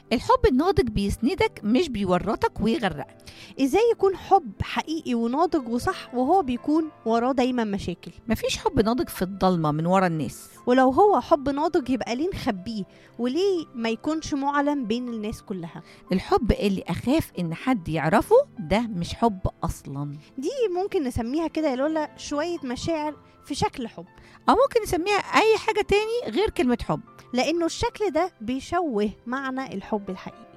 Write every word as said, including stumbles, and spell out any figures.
الحب الناضج بيسندك مش بيورطك ويغرقك. ازاي يكون حب حقيقي وناضج وصح وهو بيكون وراه دايما مشاكل؟ مفيش حب ناضج في الضلمة من ورا الناس. ولو هو حب ناضج يبقى ليه نخبيه وليه ما يكونش معلن بين الناس كلها؟ الحب اللي أخاف إن حد يعرفه ده مش حب أصلا. دي ممكن نسميها كده يا لولا شوية مشاعر في شكل حب، أو ممكن نسميها أي حاجة تاني غير كلمة حب، لأنه الشكل ده بيشوه معنى الحب الحقيقي.